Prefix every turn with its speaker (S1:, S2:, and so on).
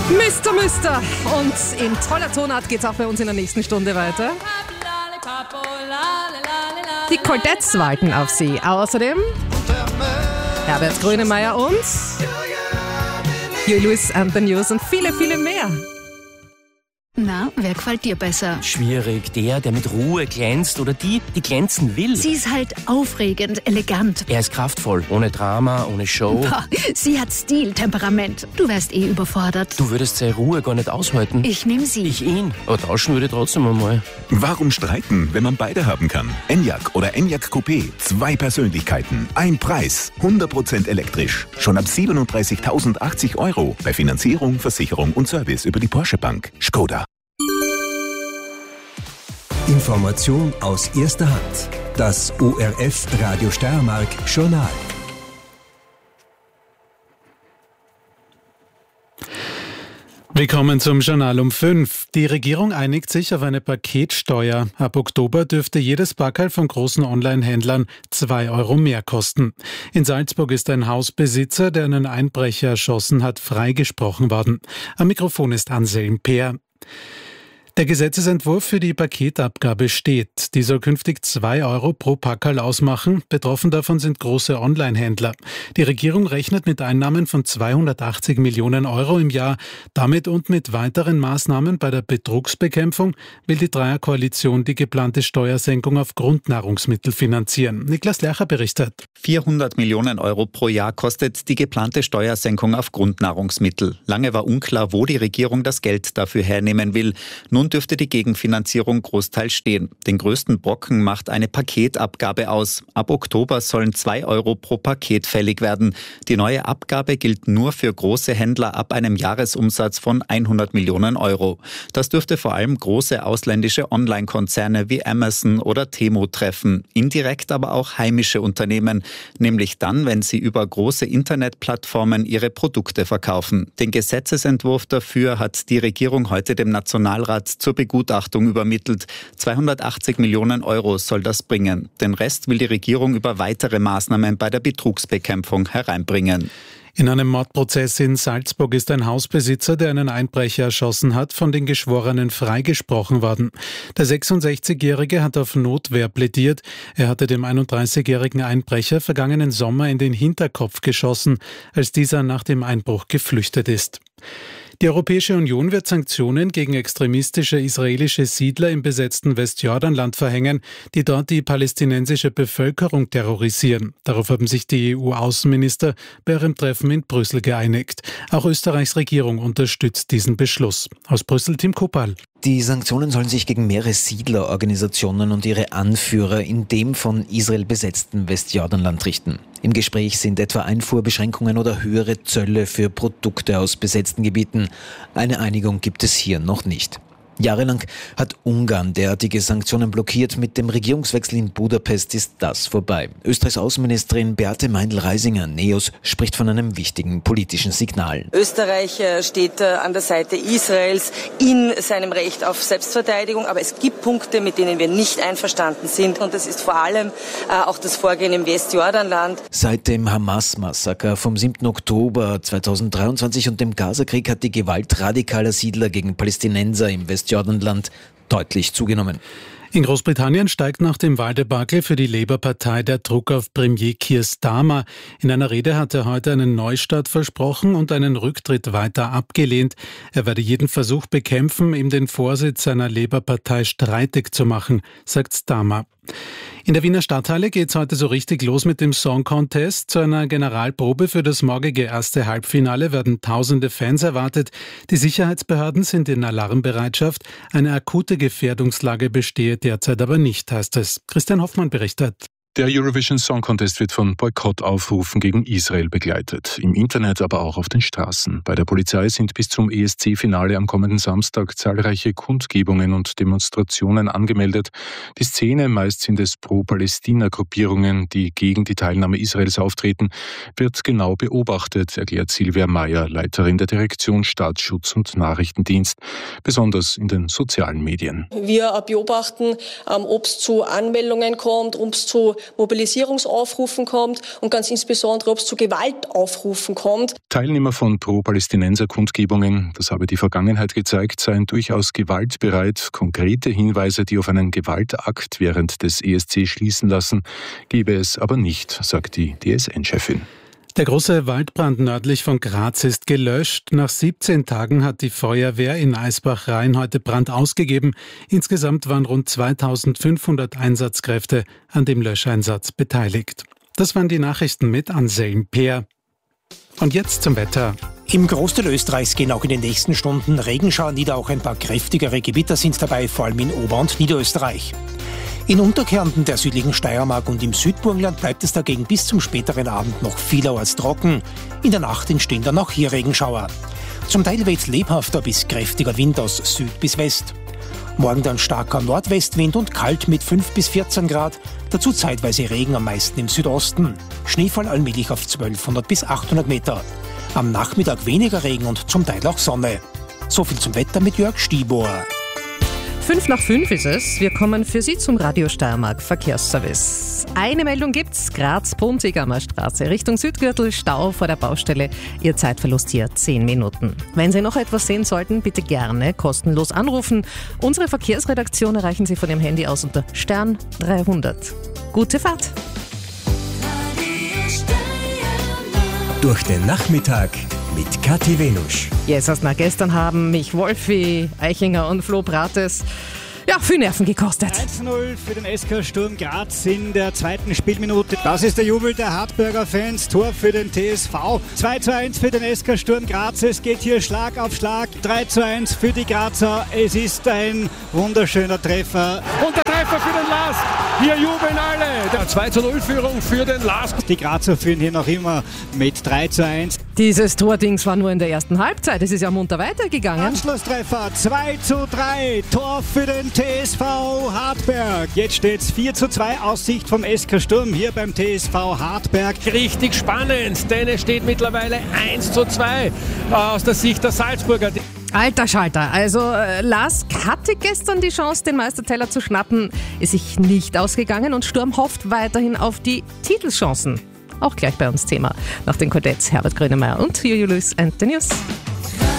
S1: Mister. Und in toller Tonart geht's auch bei uns in der nächsten Stunde weiter. Die Cordettes warten auf Sie. Außerdem Herbert Grönemeyer und Huey Lewis and the News und viele, viele mehr.
S2: Na, wer gefällt dir besser?
S3: Schwierig, der mit Ruhe glänzt oder die glänzen will.
S2: Sie ist halt aufregend, elegant.
S3: Er ist kraftvoll, ohne Drama, ohne Show.
S2: Boah, sie hat Stil, Temperament. Du wärst überfordert.
S3: Du würdest seine Ruhe gar nicht aushalten.
S2: Ich nehme sie.
S3: Ich ihn. Aber tauschen würde trotzdem einmal.
S4: Warum streiten, wenn man beide haben kann? Enyaq oder Enyaq Coupé. 2 Persönlichkeiten, ein Preis. 100% elektrisch. Schon ab 37.080 € bei Finanzierung, Versicherung und Service über die Porsche Bank. Skoda.
S5: Information aus erster Hand. Das ORF Radio Steiermark Journal.
S6: Willkommen zum Journal um 5. Die Regierung einigt sich auf eine Paketsteuer. Ab Oktober dürfte jedes Packerl von großen Online-Händlern 2 € mehr kosten. In Salzburg ist ein Hausbesitzer, der einen Einbrecher erschossen hat, freigesprochen worden. Am Mikrofon ist Anselm Peer. Der Gesetzesentwurf für die Paketabgabe steht. Die soll künftig 2 € pro Packerl ausmachen. Betroffen davon sind große Online-Händler. Die Regierung rechnet mit Einnahmen von 280 Millionen € im Jahr. Damit und mit weiteren Maßnahmen bei der Betrugsbekämpfung will die Dreierkoalition die geplante Steuersenkung auf Grundnahrungsmittel finanzieren. Niklas Lercher berichtet.
S7: 400 Millionen € pro Jahr kostet die geplante Steuersenkung auf Grundnahrungsmittel. Lange war unklar, wo die Regierung das Geld dafür hernehmen will. Nun dürfte die Gegenfinanzierung großteils stehen. Den größten Brocken macht eine Paketabgabe aus. Ab Oktober sollen 2 € pro Paket fällig werden. Die neue Abgabe gilt nur für große Händler ab einem Jahresumsatz von 100 Millionen €. Das dürfte vor allem große ausländische Online-Konzerne wie Amazon oder Temu treffen. Indirekt aber auch heimische Unternehmen, nämlich dann, wenn sie über große Internetplattformen ihre Produkte verkaufen. Den Gesetzesentwurf dafür hat die Regierung heute dem Nationalrat zur Begutachtung übermittelt. 280 Millionen € soll das bringen. Den Rest will die Regierung über weitere Maßnahmen bei der Betrugsbekämpfung hereinbringen.
S6: In einem Mordprozess in Salzburg ist ein Hausbesitzer, der einen Einbrecher erschossen hat, von den Geschworenen freigesprochen worden. Der 66-Jährige hat auf Notwehr plädiert. Er hatte dem 31-jährigen Einbrecher vergangenen Sommer in den Hinterkopf geschossen, als dieser nach dem Einbruch geflüchtet ist. Die Europäische Union wird Sanktionen gegen extremistische israelische Siedler im besetzten Westjordanland verhängen, die dort die palästinensische Bevölkerung terrorisieren. Darauf haben sich die EU-Außenminister bei ihrem Treffen in Brüssel geeinigt. Auch Österreichs Regierung unterstützt diesen Beschluss. Aus Brüssel Tim Kopal.
S8: Die Sanktionen sollen sich gegen mehrere Siedlerorganisationen und ihre Anführer in dem von Israel besetzten Westjordanland richten. Im Gespräch sind etwa Einfuhrbeschränkungen oder höhere Zölle für Produkte aus besetzten Gebieten. Eine Einigung gibt es hier noch nicht. Jahrelang hat Ungarn derartige Sanktionen blockiert. Mit dem Regierungswechsel in Budapest ist das vorbei. Österreichs Außenministerin Beate Meindl-Reisinger, NEOS, spricht von einem wichtigen politischen Signal.
S9: Österreich steht an der Seite Israels in seinem Recht auf Selbstverteidigung. Aber es gibt Punkte, mit denen wir nicht einverstanden sind. Und das ist vor allem auch das Vorgehen im Westjordanland.
S8: Seit dem Hamas-Massaker vom 7. Oktober 2023 und dem Gazakrieg hat die Gewalt radikaler Siedler gegen Palästinenser im Westjordanland deutlich zugenommen.
S6: In Großbritannien steigt nach dem Wahldebakel für die Labour-Partei der Druck auf Premier Keir Starmer. In einer Rede hat er heute einen Neustart versprochen und einen Rücktritt weiter abgelehnt. Er werde jeden Versuch bekämpfen, ihm den Vorsitz seiner Labour-Partei streitig zu machen, sagt Starmer. In der Wiener Stadthalle geht es heute so richtig los mit dem Song Contest. Zu einer Generalprobe für das morgige erste Halbfinale werden tausende Fans erwartet. Die Sicherheitsbehörden sind in Alarmbereitschaft. Eine akute Gefährdungslage bestehe derzeit aber nicht, heißt es. Christian Hoffmann berichtet.
S10: Der Eurovision Song Contest wird von Boykottaufrufen gegen Israel begleitet. Im Internet, aber auch auf den Straßen. Bei der Polizei sind bis zum ESC-Finale am kommenden Samstag zahlreiche Kundgebungen und Demonstrationen angemeldet. Die Szene, meist sind es Pro-Palästina-Gruppierungen, die gegen die Teilnahme Israels auftreten, wird genau beobachtet, erklärt Silvia Mayer, Leiterin der Direktion Staatsschutz und Nachrichtendienst, besonders in den sozialen Medien.
S11: Wir beobachten, ob es zu Anmeldungen kommt, ob es zu Mobilisierungsaufrufen kommt und ganz insbesondere, ob es zu Gewaltaufrufen kommt.
S10: Teilnehmer von Pro-Palästinenser-Kundgebungen, das habe die Vergangenheit gezeigt, seien durchaus gewaltbereit. Konkrete Hinweise, die auf einen Gewaltakt während des ESC schließen lassen, gebe es aber nicht, sagt die DSN-Chefin.
S6: Der große Waldbrand nördlich von Graz ist gelöscht. Nach 17 Tagen hat die Feuerwehr in Eisbach-Rhein heute Brand ausgegeben. Insgesamt waren rund 2500 Einsatzkräfte an dem Löscheinsatz beteiligt. Das waren die Nachrichten mit Anselm Peer. Und jetzt zum Wetter.
S12: Im Großteil Österreichs gehen auch in den nächsten Stunden Regenschauer nieder. Auch ein paar kräftigere Gewitter sind dabei, vor allem in Ober- und Niederösterreich. In Unterkärnten der südlichen Steiermark und im Südburgenland bleibt es dagegen bis zum späteren Abend noch vielerorts trocken. In der Nacht entstehen dann auch hier Regenschauer. Zum Teil weht lebhafter bis kräftiger Wind aus Süd bis West. Morgen dann starker Nordwestwind und kalt mit 5 bis 14 Grad. Dazu zeitweise Regen, am meisten im Südosten. Schneefall allmählich auf 1200 bis 800 Meter. Am Nachmittag weniger Regen und zum Teil auch Sonne. So viel zum Wetter mit Jörg Stieber.
S1: 5:05 ist es. Wir kommen für Sie zum Radio Steiermark Verkehrsservice. Eine Meldung gibt's. Graz-Puntigamer Straße Richtung Südgürtel, Stau vor der Baustelle. Ihr Zeitverlust hier 10 Minuten. Wenn Sie noch etwas sehen sollten, bitte gerne kostenlos anrufen. Unsere Verkehrsredaktion erreichen Sie von dem Handy aus unter Stern 300. Gute Fahrt!
S5: Durch den Nachmittag mit Kathi Venusch.
S1: Yes, erst nach gestern haben mich Wolfi Eichinger und Flo Brates viel Nerven gekostet.
S13: 1:0 für den SK Sturm Graz in der zweiten Spielminute. Das ist der Jubel der Hartberger Fans. Tor für den TSV. 2:1 für den SK Sturm Graz. Es geht hier Schlag auf Schlag. 3:1 für die Grazer. Es ist ein wunderschöner Treffer.
S14: Und der Treffer für den LASK. Hier jubeln alle. Der 2:0-Führung für den LASK.
S13: Die Grazer führen hier noch immer mit 3:1.
S1: Dieses Tordings war nur in der ersten Halbzeit. Es ist ja munter weitergegangen.
S13: Anschlusstreffer 2:3. Tor für den TSV Hartberg. Jetzt steht es 4:2. Aussicht vom SK Sturm hier beim TSV Hartberg.
S14: Richtig spannend, denn es steht mittlerweile 1:2 aus der Sicht der Salzburger.
S1: Alter Schalter, also LASK hatte gestern die Chance, den Meisterteller zu schnappen, ist sich nicht ausgegangen und Sturm hofft weiterhin auf die Titelchancen. Auch gleich bei uns Thema. Nach den Kadetts Herbert Grönemeyer und Julius and the News.